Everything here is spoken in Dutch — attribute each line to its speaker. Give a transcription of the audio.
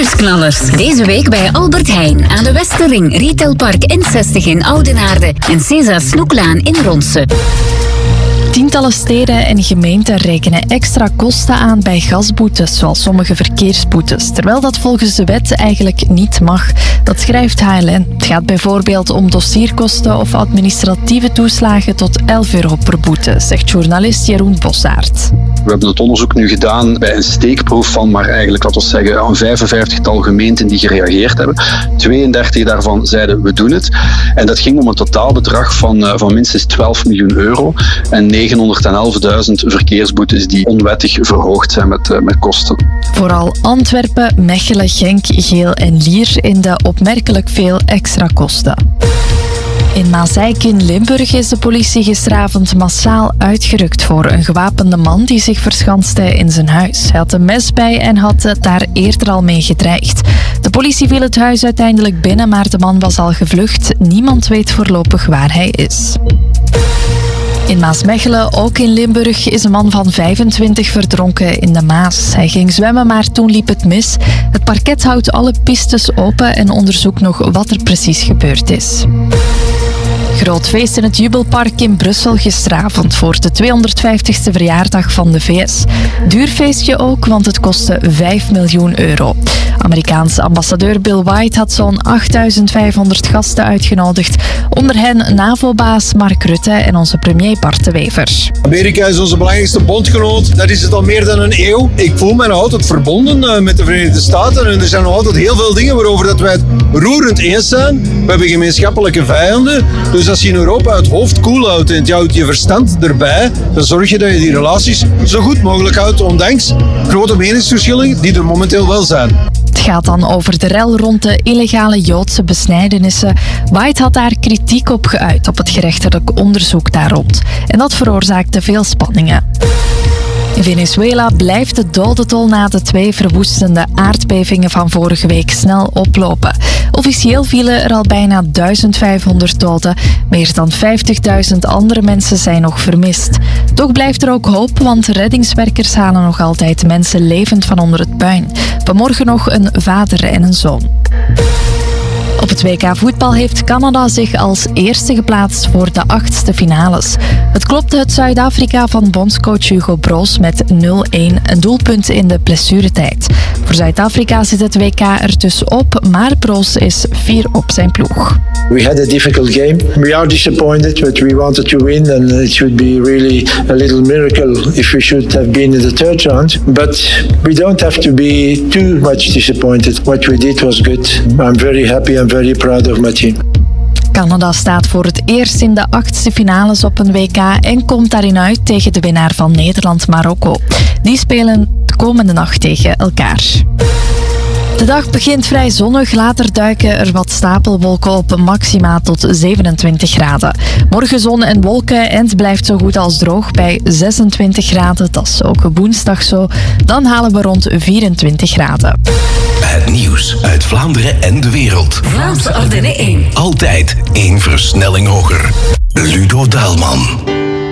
Speaker 1: Nieuwsknallers. Deze week bij Albert Heijn aan de Westerring, Retailpark N60 in Oudenaarde en César Snoeklaan in Ronse.
Speaker 2: Tientallen steden en gemeenten rekenen extra kosten aan bij gasboetes, zoals sommige verkeersboetes, terwijl dat volgens de wet eigenlijk niet mag. Dat schrijft HLN. Het gaat bijvoorbeeld om dossierkosten of administratieve toeslagen tot €11 per boete, zegt journalist Jeroen Bossaert.
Speaker 3: We hebben het onderzoek nu gedaan bij een steekproef van maar eigenlijk, laten we zeggen, een 55-tal gemeenten die gereageerd hebben. 32 daarvan zeiden we doen het. En dat ging om een totaalbedrag van minstens €12 miljoen en 911.000 verkeersboetes die onwettig verhoogd zijn met kosten.
Speaker 2: Vooral Antwerpen, Mechelen, Genk, Geel en Lier in de opmerkelijk veel extra kosten. In Maasijk in Limburg is de politie gisteravond massaal uitgerukt voor een gewapende man die zich verschanste in zijn huis. Hij had een mes bij en had het daar eerder al mee gedreigd. De politie viel het huis uiteindelijk binnen, maar de man was al gevlucht. Niemand weet voorlopig waar hij is. In Maasmechelen, ook in Limburg, is een man van 25 verdronken in de Maas. Hij ging zwemmen, maar toen liep het mis. Het parket houdt alle pistes open en onderzoekt nog wat er precies gebeurd is. Groot feest in het Jubelpark in Brussel gisteravond voor de 250ste verjaardag van de VS. Duur feestje ook, want het kostte €5 miljoen. Amerikaanse ambassadeur Bill White had zo'n 8.500 gasten uitgenodigd. Onder hen NAVO-baas Mark Rutte en onze premier Bart de Wever.
Speaker 4: Amerika is onze belangrijkste bondgenoot. Dat is het al meer dan een eeuw. Ik voel me nog altijd verbonden met de Verenigde Staten. En er zijn nog altijd heel veel dingen waarover dat wij het roerend eens zijn. We hebben gemeenschappelijke vijanden. Dus als je in Europa het hoofd koel houdt en je houdt je verstand erbij, dan zorg je dat je die relaties zo goed mogelijk houdt, ondanks grote meningsverschillen die er momenteel wel zijn.
Speaker 2: Het gaat dan over de rel rond de illegale Joodse besnijdenissen. White had daar kritiek op geuit op het gerechtelijk onderzoek daar rond. En dat veroorzaakte veel spanningen. In Venezuela blijft de dodentol na de 2 verwoestende aardbevingen van vorige week snel oplopen. Officieel vielen er al bijna 1500 doden. Meer dan 50.000 andere mensen zijn nog vermist. Toch blijft er ook hoop, want reddingswerkers halen nog altijd mensen levend van onder het puin. Vanmorgen nog een vader en een zoon. Op het WK voetbal heeft Canada zich als eerste geplaatst voor de 8e finales. Het klopte het Zuid-Afrika van bondscoach Hugo Broos met 0-1, een doelpunt in de blessuretijd. Voor Zuid-Afrika zit het WK er dus op, maar Broos is fier op zijn ploeg.
Speaker 5: We had a difficult game. We are disappointed, but we wanted to win, and it should be really a little miracle if we should have been in the third round. But we don't have to be too much disappointed. What we did was good. I'm very happy. I'm very proud of my team.
Speaker 2: Canada staat voor het eerst in de 8e finales op een WK en komt daarin uit tegen de winnaar van Nederland-Marokko. Die spelen de komende nacht tegen elkaar. De dag begint vrij zonnig, later duiken er wat stapelwolken op, maxima tot 27 graden. Morgen zon en wolken en het blijft zo goed als droog bij 26 graden. Dat is ook woensdag zo. Dan halen we rond 24 graden.
Speaker 6: Het nieuws uit Vlaanderen en de wereld.
Speaker 1: Vlaamse Ardennen 1.
Speaker 6: Altijd 1 versnelling hoger. Ludo Daalman.